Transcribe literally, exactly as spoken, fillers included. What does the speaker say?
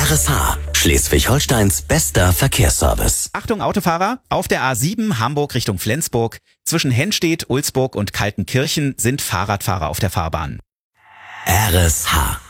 R S H, Schleswig-Holsteins bester Verkehrsservice. Achtung Autofahrer, auf der A sieben Hamburg Richtung Flensburg, zwischen Henstedt, Ulsburg und Kaltenkirchen sind Fahrradfahrer auf der Fahrbahn. R S H.